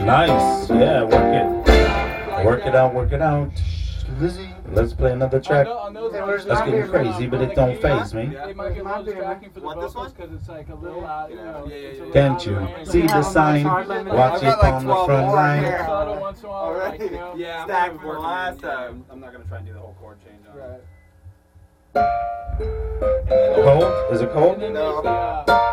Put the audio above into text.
Nice. Yeah, work it. Work it out, work it out. Lizzie. Let's play another track. Where's That's my getting beer? crazy, but it don't phase me. It might get a little distracting for the Want this vocals one? because it's like a little loud, you know. it's a little Can't you louder. see the sign? Watch it on the front line. Subtle once in a while, like, you know. Yeah, Stack I'm from working last it. time. I'm not gonna try and do the whole chord change on it. Right. Cold? Is it cold? And then No. there's the,